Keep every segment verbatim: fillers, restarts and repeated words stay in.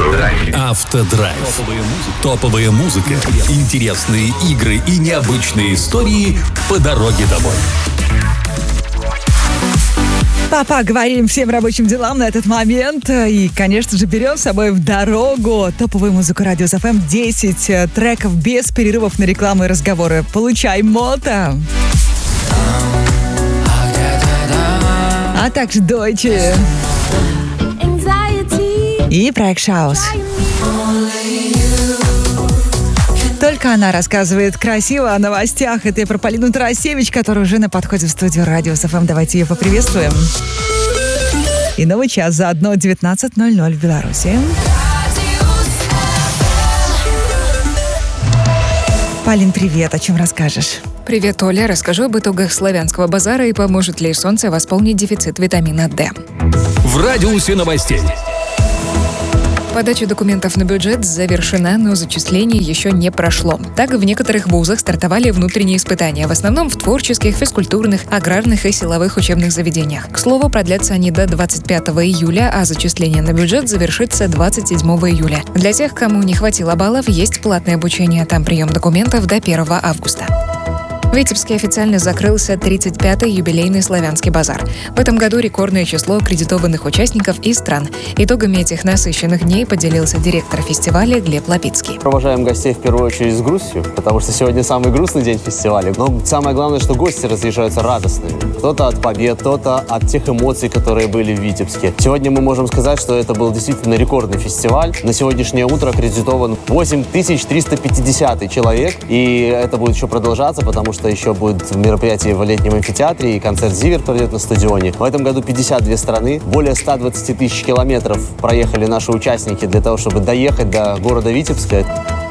Автодрайв. Автодрайв. Топовая музыка, интересные игры и необычные истории по дороге домой. Папа, говорим всем рабочим делам на этот момент. И, конечно же, берем с собой в дорогу топовую музыку Радио СФМ. десять треков без перерывов на рекламу и разговоры. Получай мото. А также Deutsche. И проект Шаус. Только она рассказывает красиво о новостях. Это я про Полину Тарасевич, которая уже на подходе в студию Радио СФМ. Давайте ее поприветствуем. И новый час заодно девятнадцать ноль ноль в Беларуси. Полин, привет. О чем расскажешь? Привет, Оля. Расскажу об итогах славянского базара и поможет ли солнце восполнить дефицит витамина D. В радиусе новостей. Подача документов на бюджет завершена, но зачисление еще не прошло. Так, в некоторых вузах стартовали внутренние испытания, в основном в творческих, физкультурных, аграрных и силовых учебных заведениях. К слову, продлятся они до двадцать пятого июля, а зачисление на бюджет завершится двадцать седьмого июля. Для тех, кому не хватило баллов, есть платное обучение, там прием документов до первого августа. В Витебске официально закрылся тридцать пятый юбилейный славянский базар. В этом году рекордное число аккредитованных участников из стран. Итогами этих насыщенных дней поделился директор фестиваля Глеб Лапицкий. Провожаем гостей в первую очередь с грустью, потому что сегодня самый грустный день фестиваля. Но самое главное, что гости разъезжаются радостными. Кто-то от побед, кто-то от тех эмоций, которые были в Витебске. Сегодня мы можем сказать, что это был действительно рекордный фестиваль. На сегодняшнее утро аккредитован восемь тысяч триста пятьдесят человек. И это будет еще продолжаться, потому что что еще будет мероприятие в летнем амфитеатре и концерт «Зиверт» пройдет на стадионе. В этом году пятьдесят две страны, более ста двадцати тысяч километров проехали наши участники для того, чтобы доехать до города Витебска.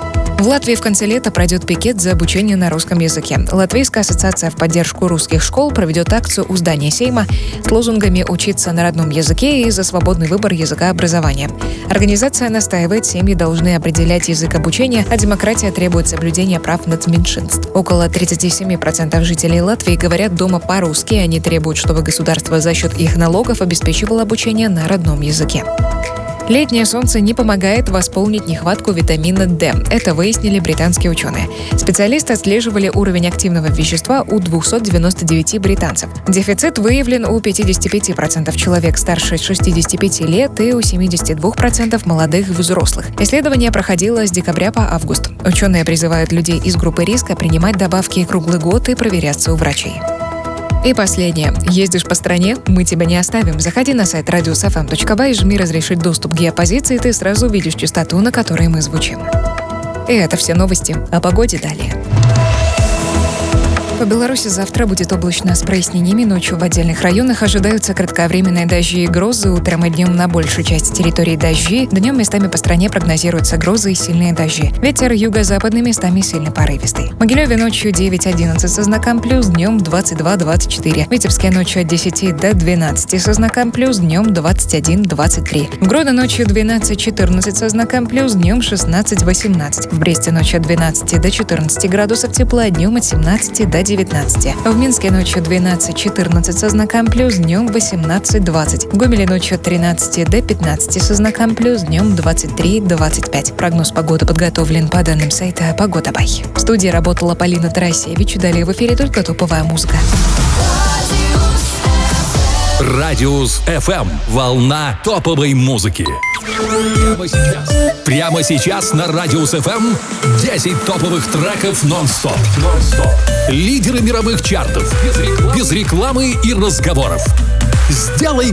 В Латвии в конце лета пройдет пикет за обучение на русском языке. Латвийская ассоциация в поддержку русских школ проведет акцию у здания Сейма с лозунгами «Учиться на родном языке» и «За свободный выбор языка образования». Организация настаивает, семьи должны определять язык обучения, а демократия требует соблюдения прав нацменьшинств. Около тридцать семь процентов жителей Латвии говорят дома по-русски, и они требуют, чтобы государство за счет их налогов обеспечивало обучение на родном языке. Летнее солнце не помогает восполнить нехватку витамина D. Это выяснили британские ученые. Специалисты отслеживали уровень активного вещества у двухсот девяноста девяти британцев. Дефицит выявлен у пятидесяти пяти процентов человек старше шестидесяти пяти лет и у семидесяти двух процентов молодых взрослых. Исследование проходило с декабря по август. Ученые призывают людей из группы риска принимать добавки круглый год и проверяться у врачей. И последнее. Ездишь по стране? Мы тебя не оставим. Заходи на сайт радиус эф эм точка бай, жми «Разрешить доступ к геопозиции», и ты сразу увидишь частоту, на которой мы звучим. И это все новости. О погоде далее. По Беларуси завтра будет облачно с прояснениями. Ночью в отдельных районах ожидаются кратковременные дожди и грозы. Утром и днем на большей части территории дожди. Днем местами по стране прогнозируются грозы и сильные дожди. Ветер юго-западный, местами сильно порывистый. В Могилеве ночью девять-одиннадцать со знаком плюс, днем двадцать два двадцать четыре. В Витебске ночью от десяти до двенадцати со знаком плюс, днем двадцать один двадцать три. В Гродно ночью двенадцать-четырнадцать со знаком плюс, днем шестнадцать-восемнадцать. В Бресте ночью от двенадцати до четырнадцати градусов тепла, днем от семнадцати до девятнадцати. В Минске ночью двенадцать-четырнадцать со знаком плюс, днем восемнадцать двадцать. В Гомеле ночью от тринадцати до пятнадцати со знаком плюс, днем двадцать три двадцать пять. Прогноз погоды подготовлен по данным сайта Погода Бай. В студии работала Полина Тарасевич. Далее в эфире только топовая музыка. Радиус эф эм. Волна топовой музыки. Прямо сейчас. Прямо сейчас на Радиус эф эм десять топовых треков нон-стоп. нон-стоп. Лидеры мировых чартов. Без рекламы, без рекламы и разговоров. Сделай